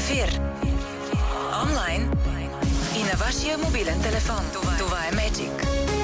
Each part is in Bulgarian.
ефир. Онлайн и на вашия мобилен телефон. Това е Magic.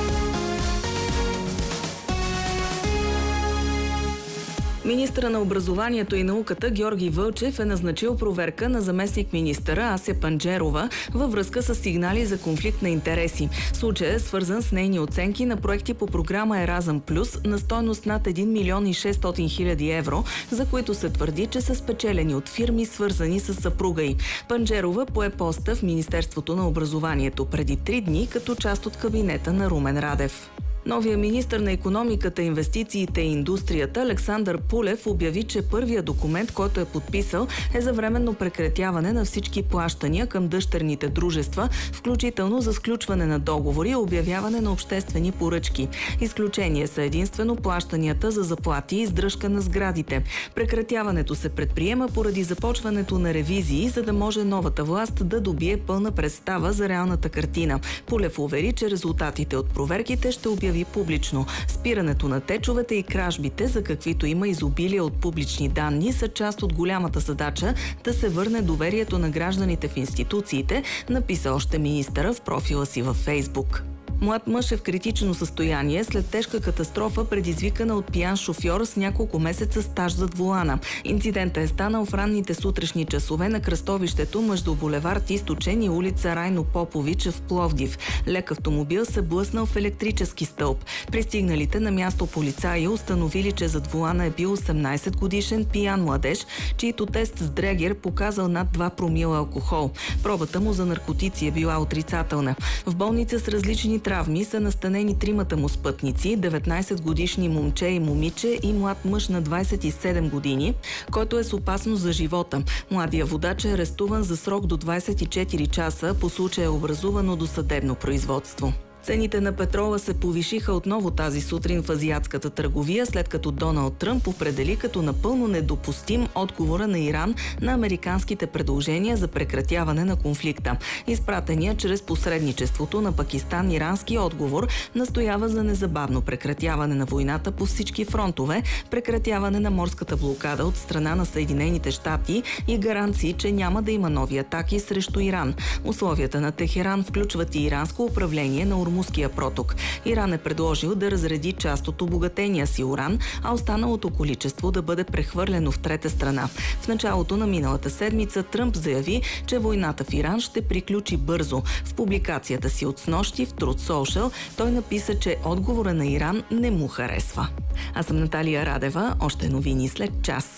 Министърът на образованието и науката Георги Вълчев е назначил проверка на заместник-министъра Ася Панджерова във връзка с сигнали за конфликт на интереси. Случаят е свързан с нейни оценки на проекти по програма Еразъм Плюс на стойност над 1 милион и 600 хиляди евро, за които се твърди, че са спечелени от фирми, свързани с съпруга й. Панджерова пое поста в Министерството на образованието преди 3 дни като част от кабинета на Румен Радев. Новия министър на икономиката, инвестициите и индустрията Александър Пулев обяви, че първият документ, който е подписал, е за временно прекратяване на всички плащания към дъщерните дружества, включително за сключване на договори и обявяване на обществени поръчки. Изключение са единствено плащанията за заплати и издръжка на сградите. Прекратяването се предприема поради започването на ревизии, за да може новата власт да добие пълна представа за реалната картина. Пулев увери, че резултатите от проверките ще обяви публично. Спирането на течовете и кражбите, за каквито има изобилие от публични данни, са част от голямата задача да се върне доверието на гражданите в институциите, написа още министъра в профила си във Фейсбук. Млад мъж е в критично състояние след тежка катастрофа, предизвикана от пиян шофьор с няколко месеца стаж зад волана. Инцидентът е станал в ранните сутрешни часове на кръстовището между булевард Източен и улица Райно Попович в Пловдив. Лек автомобил се блъснал в електрически стълб. Пристигналите на място полицаи установили, че зад волана е бил 18-годишен пиян младеж, чийто тест с дрегер показал над 2 промила алкохол. Пробата му за наркотици е била отрицателна. В болница с различни травми са настанени 3 му спътници, 19-годишни момче и момиче и млад мъж на 27 години, който е с опасност за живота. Младия водач е арестуван за срок до 24 часа, по случая е образувано досъдебно производство. Цените на петрола се повишиха отново тази сутрин в азиатската търговия, след като Доналд Тръмп определи като напълно недопустим отговора на Иран на американските предложения за прекратяване на конфликта. Изпратения чрез посредничеството на Пакистан ирански отговор настоява за незабавно прекратяване на войната по всички фронтове, прекратяване на морската блокада от страна на Съединените щати и гаранции, че няма да има нови атаки срещу Иран. Условията на Техеран включват и иранско управление на Ормузския проток. Иран е предложил да разреди част от обогатения си уран, а останалото количество да бъде прехвърлено в трета страна. В началото на миналата седмица Тръмп заяви, че войната в Иран ще приключи бързо. В публикацията си от снощи в Truth Social той написа, че отговора на Иран не му харесва. Аз съм Наталия Радева. Още новини след час.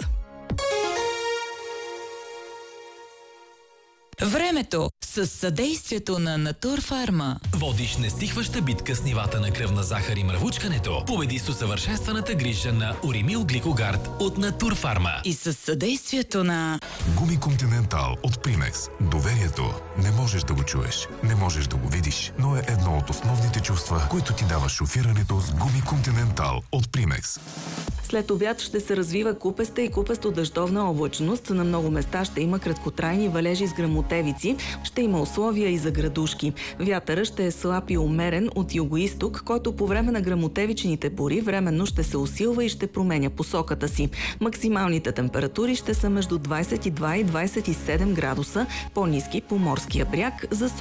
Времето с съдействието на Натурфарма. Водиш нестихваща битка с нивата на кръвна захар и мръвучкането. Победи с усъвършенстваната грижа на Уримил Гликогард от Натурфарма. И с съдействието на Гуми Континентал от Примекс. Доверието не можеш да го чуеш, не можеш да го видиш, но е едно от основните чувства, които ти дава шофирането с Гуми Континентал от Примекс. След обяд ще се развива купеста и купесто-дъждовна облачност. На много места ще има краткотрайни валежи с гръмотевици. Ще има условия и за градушки. Вятърът ще е слаб и умерен от югоизток, който по време на гръмотевичните бури временно ще се усилва и ще променя посоката си. Максималните температури ще са между 22 и 27 градуса, по-ниски по морския бряг. За